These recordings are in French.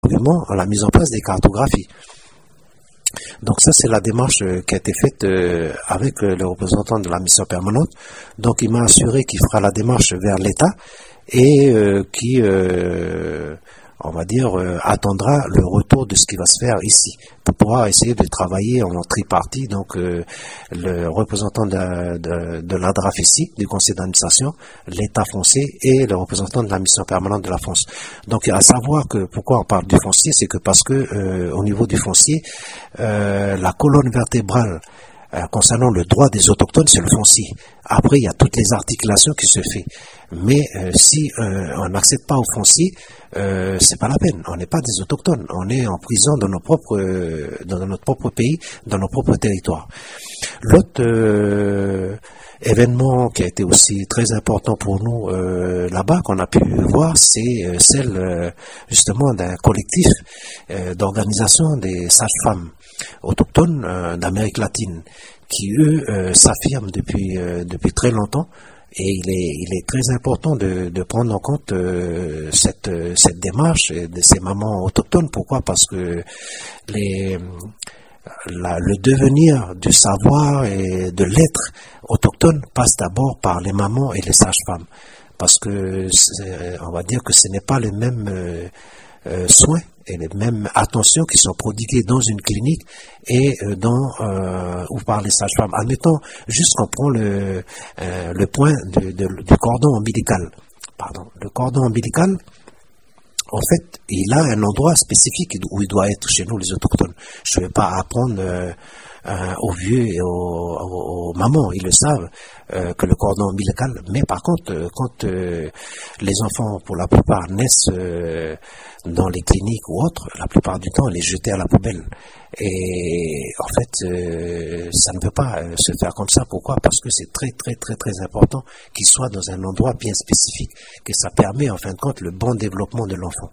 à la mise en place des cartographies. Donc ça, c'est la démarche qui a été faite avec le représentant de la mission permanente. Donc il m'a assuré qu'il fera la démarche vers l'État et qui, on va dire, attendra le retour de ce qui va se faire ici pour pouvoir essayer de travailler en tripartite. Donc le représentant de l'ADRAF ici, du conseil d'administration, l'État foncier et le représentant de la mission permanente de la France. Donc à savoir que pourquoi on parle du foncier, c'est que parce que au niveau du foncier, la colonne vertébrale concernant le droit des autochtones, c'est le foncier. Après, il y a toutes les articulations qui se font. Mais si on n'accède pas au foncier, c'est pas la peine. On n'est pas des autochtones. On est en prison dans notre propre pays, dans nos propres territoires. L'autre événement qui a été aussi très important pour nous là-bas, qu'on a pu voir, c'est celle justement d'un collectif d'organisation des sages-femmes autochtones d'Amérique latine, qui eux s'affirment depuis très longtemps. Et il est très important de prendre en compte cette démarche de ces mamans autochtones. Pourquoi? Parce que le devenir du savoir et de l'être autochtone passe d'abord par les mamans et les sages-femmes. Parce que on va dire que ce n'est pas les mêmes soins et les mêmes attentions qui sont prodiguées dans une clinique et ou par les sages-femmes. Admettons juste qu'on prend le point du cordon ombilical. Pardon, le cordon ombilical, en fait, il a un endroit spécifique où il doit être chez nous, les autochtones. Je ne vais pas apprendre aux vieux et aux mamans, ils le savent, que le cordon ombilical. Mais par contre, quand les enfants, pour la plupart, naissent dans les cliniques ou autres, la plupart du temps, elle est jetée à la poubelle. Et en fait, ça ne peut pas se faire comme ça. Pourquoi? Parce que c'est très, très, très, très important qu'il soit dans un endroit bien spécifique, que ça permet, en fin de compte, le bon développement de l'enfant.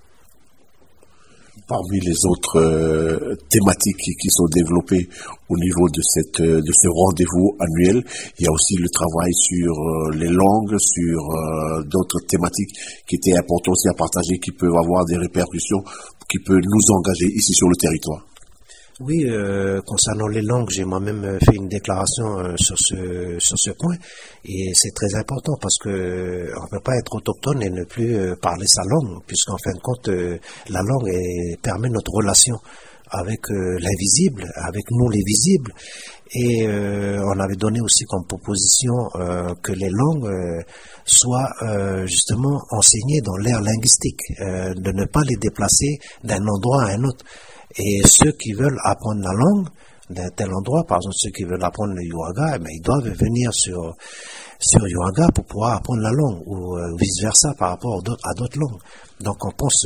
Parmi les autres thématiques qui sont développées au niveau de ce rendez-vous annuel, il y a aussi le travail sur les langues, sur d'autres thématiques qui étaient importantes aussi à partager, qui peuvent avoir des répercussions, qui peuvent nous engager ici sur le territoire. Oui, concernant les langues, j'ai moi-même fait une déclaration sur ce point, et c'est très important parce que on ne peut pas être autochtone et ne plus parler sa langue, puisqu'en fin de compte, la langue permet notre relation avec l'invisible, avec nous les visibles, et on avait donné aussi comme proposition que les langues soient justement enseignées dans l'ère linguistique, de ne pas les déplacer d'un endroit à un autre. Et ceux qui veulent apprendre la langue d'un tel endroit, par exemple ceux qui veulent apprendre le Yuaga, ils doivent venir sur Yuaga pour pouvoir apprendre la langue, ou vice-versa par rapport à d'autres langues. Donc on pense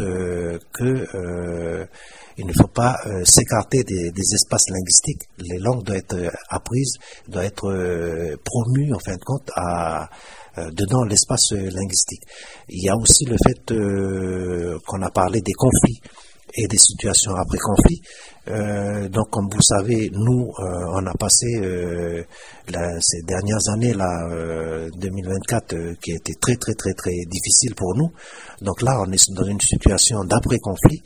il ne faut pas s'écarter des espaces linguistiques. Les langues doivent être apprises, doivent être promues en fin de compte dedans l'espace linguistique. Il y a aussi le fait qu'on a parlé des conflits et des situations après conflit. Donc, comme vous savez, nous, on a passé ces dernières années, 2024, qui a été très, très, très, très difficile pour nous. Donc là, on est dans une situation d'après-conflit.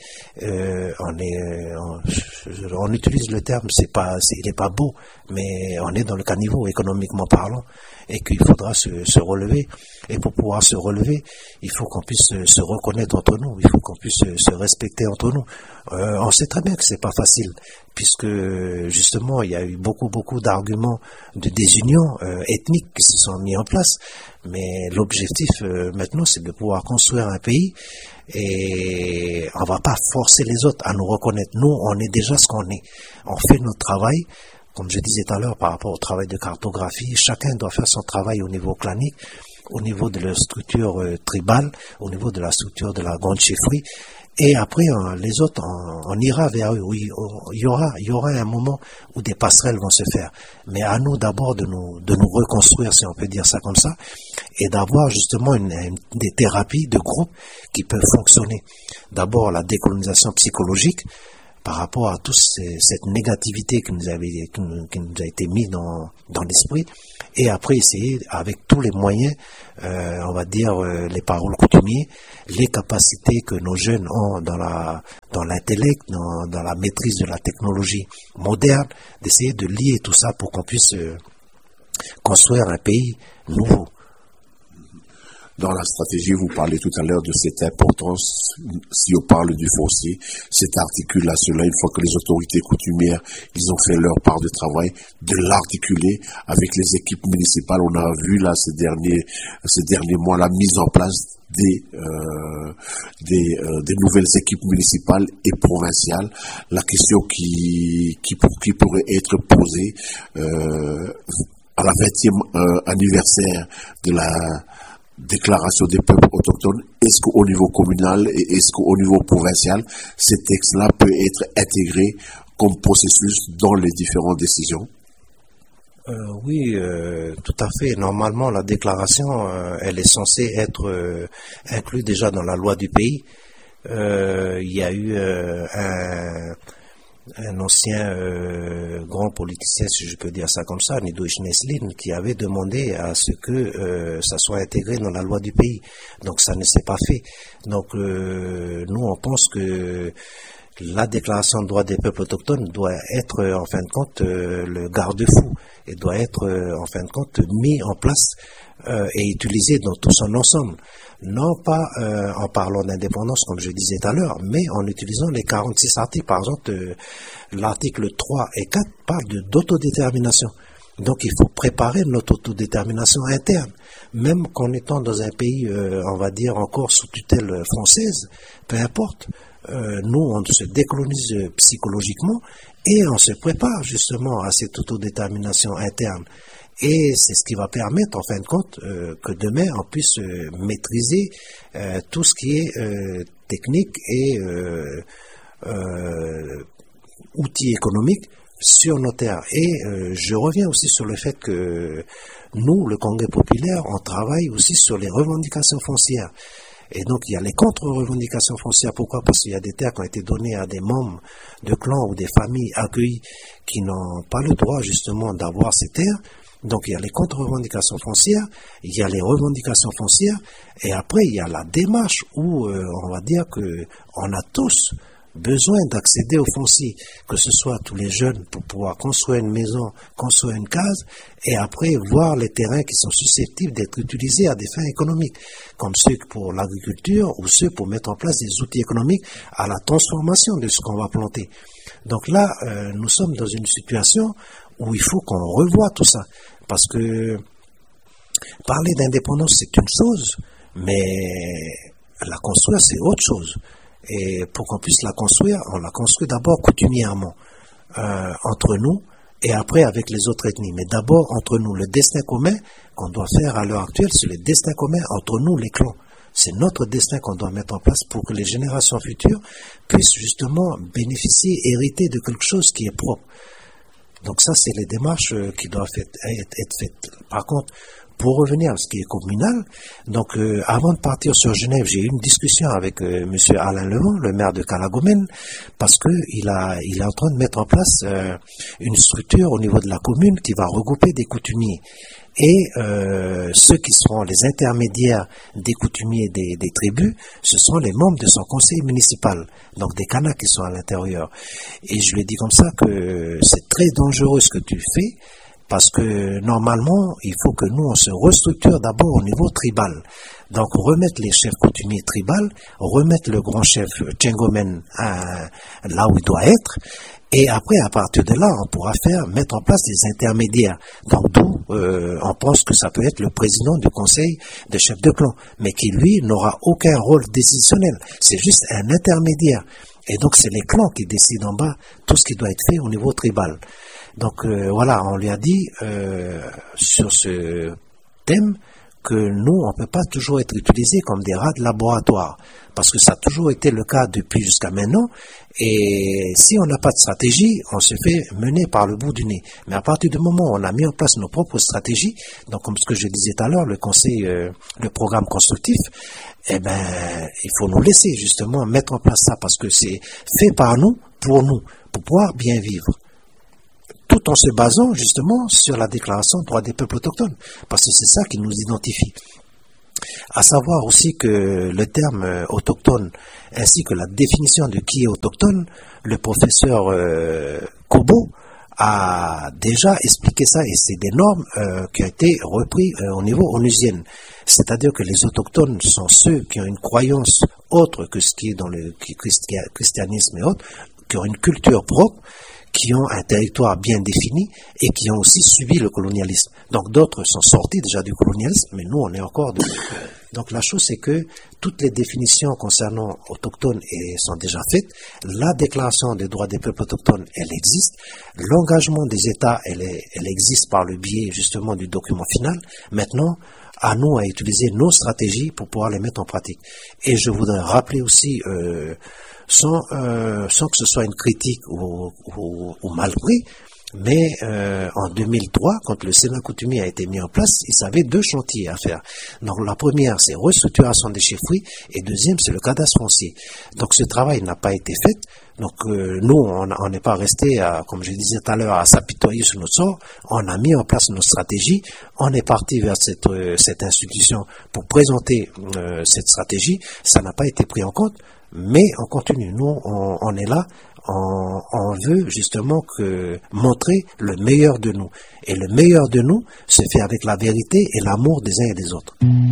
On utilise le terme, il n'est pas beau, mais on est dans le caniveau, économiquement parlant, et qu'il faudra se relever. Et pour pouvoir se relever, il faut qu'on puisse se reconnaître entre nous, il faut qu'on puisse se respecter entre nous. On sait très bien que c'est pas facile, puisque justement il y a eu beaucoup d'arguments de désunion ethnique qui se sont mis en place, mais l'objectif maintenant c'est de pouvoir construire un pays, et on va pas forcer les autres à nous reconnaître. Nous, on est déjà ce qu'on est, on fait notre travail. Comme je disais tout à l'heure par rapport au travail de cartographie, chacun doit faire son travail au niveau clanique, au niveau de la structure tribale, au niveau de la structure de la grande chefferie. Et après, les autres, on ira vers eux. Oui, il y aura un moment où des passerelles vont se faire. Mais à nous d'abord de nous reconstruire, si on peut dire ça comme ça, et d'avoir justement des thérapies de groupe qui peuvent fonctionner. D'abord, la décolonisation psychologique, par rapport à toute cette négativité qui nous a été mise dans l'esprit, et après essayer avec tous les moyens, on va dire les paroles coutumiers, les capacités que nos jeunes ont dans l'intellect, dans la maîtrise de la technologie moderne, d'essayer de lier tout ça pour qu'on puisse construire un pays nouveau. Dans la stratégie, vous parlez tout à l'heure de cette importance, si on parle du foncier, cette articulation-là, une fois que les autorités coutumières, ils ont fait leur part de travail, de l'articuler avec les équipes municipales. On a vu là ces derniers mois la mise en place des nouvelles équipes municipales et provinciales. La question qui pourrait être posée à la 20e anniversaire de la déclaration des peuples autochtones, est-ce qu'au niveau communal et est-ce qu'au niveau provincial, ces textes-là peuvent être intégrés comme processus dans les différentes décisions? Oui, tout à fait. Normalement, la déclaration, elle est censée être inclue déjà dans la loi du pays. Il y a eu un ancien grand politicien, si je peux dire ça comme ça, Nido Ishneslin, qui avait demandé à ce que ça soit intégré dans la loi du pays. Donc ça ne s'est pas fait. Donc nous, on pense que la déclaration de droits des peuples autochtones doit être en fin de compte le garde-fou et doit être en fin de compte mis en place et utilisé dans tout son ensemble. Non pas en parlant d'indépendance, comme je disais tout à l'heure, mais en utilisant les 46 articles. Par exemple, l'article 3 et 4 parlent d'autodétermination. Donc, il faut préparer notre autodétermination interne. Même qu'en étant dans un pays, on va dire, encore sous tutelle française, peu importe, nous, on se décolonise psychologiquement et on se prépare justement à cette autodétermination interne. Et c'est ce qui va permettre, en fin de compte, que demain, on puisse maîtriser tout ce qui est technique et outils économiques sur nos terres. Et je reviens aussi sur le fait que nous, le Congrès populaire, on travaille aussi sur les revendications foncières. Et donc, il y a les contre-revendications foncières. Pourquoi? Parce qu'il y a des terres qui ont été données à des membres de clans ou des familles accueillies qui n'ont pas le droit, justement, d'avoir ces terres. Donc, il y a les contre-revendications foncières, il y a les revendications foncières, et après, il y a la démarche où, on va dire que on a tous besoin d'accéder au foncier, que ce soit tous les jeunes pour pouvoir construire une maison, construire une case, et après voir les terrains qui sont susceptibles d'être utilisés à des fins économiques, comme ceux pour l'agriculture ou ceux pour mettre en place des outils économiques à la transformation de ce qu'on va planter. Donc là, nous sommes dans une situation où il faut qu'on revoie tout ça. Parce que parler d'indépendance, c'est une chose, mais la construire, c'est autre chose. Et pour qu'on puisse la construire, on la construit d'abord coutumièrement, entre nous, et après avec les autres ethnies. Mais d'abord entre nous, le destin commun qu'on doit faire à l'heure actuelle, c'est le destin commun entre nous, les clans. C'est notre destin qu'on doit mettre en place pour que les générations futures puissent justement bénéficier, hériter de quelque chose qui est propre. Donc ça, c'est les démarches qui doivent être faites. Par contre, pour revenir à ce qui est communal, donc avant de partir sur Genève, j'ai eu une discussion avec monsieur Alain Levent, le maire de Calagomène, parce que il est en train de mettre en place une structure au niveau de la commune qui va regrouper des coutumiers. Et ceux qui seront les intermédiaires des coutumiers des tribus, ce sont les membres de son conseil municipal, donc des Kanaks qui sont à l'intérieur. Et je lui ai dit comme ça que c'est très dangereux ce que tu fais, parce que normalement, il faut que nous, on se restructure d'abord au niveau tribal. Donc remettre les chefs coutumiers tribal, remettre le grand chef Tchengomen là où il doit être, et après, à partir de là, on pourra mettre en place des intermédiaires. Donc d'où on pense que ça peut être le président du conseil des chefs de clan, mais qui lui n'aura aucun rôle décisionnel. C'est juste un intermédiaire. Et donc c'est les clans qui décident en bas tout ce qui doit être fait au niveau tribal. Donc voilà, on lui a dit sur ce thème que nous, on ne peut pas toujours être utilisés comme des rats de laboratoire, parce que ça a toujours été le cas depuis jusqu'à maintenant, et si on n'a pas de stratégie, on se fait mener par le bout du nez. Mais à partir du moment où on a mis en place nos propres stratégies, donc comme ce que je disais tout à l'heure, le conseil, le programme constructif, eh ben, il faut nous laisser justement mettre en place ça, parce que c'est fait par nous, pour nous, pour pouvoir bien vivre, tout en se basant justement sur la déclaration des droits des peuples autochtones, parce que c'est ça qui nous identifie. À savoir aussi que le terme autochtone, ainsi que la définition de qui est autochtone, le professeur Kobo a déjà expliqué ça, et c'est des normes qui ont été reprises au niveau onusien. C'est-à-dire que les autochtones sont ceux qui ont une croyance autre que ce qui est dans le christianisme et autres, qui ont une culture propre, qui ont un territoire bien défini et qui ont aussi subi le colonialisme. Donc d'autres sont sortis déjà du colonialisme, mais nous on est encore dedans. Donc la chose c'est que toutes les définitions concernant autochtones sont déjà faites. La déclaration des droits des peuples autochtones, elle existe. L'engagement des États, elle existe par le biais justement du document final. Maintenant, à nous à utiliser nos stratégies pour pouvoir les mettre en pratique. Et je voudrais rappeler aussi, sans que ce soit une critique ou mal pris, mais en 2003, quand le Sénat coutumier a été mis en place, il avait 2 chantiers à faire. Donc la première, c'est restructuration des chefferies, et deuxième, c'est le cadastre foncier. Donc ce travail n'a pas été fait. Donc nous, on n'est pas resté, comme je disais tout à l'heure, à s'apitoyer sur notre sort. On a mis en place nos stratégies. On est parti vers cette institution pour présenter cette stratégie. Ça n'a pas été pris en compte, mais on continue. Nous, on est là. On veut justement montrer le meilleur de nous. Et le meilleur de nous se fait avec la vérité et l'amour des uns et des autres.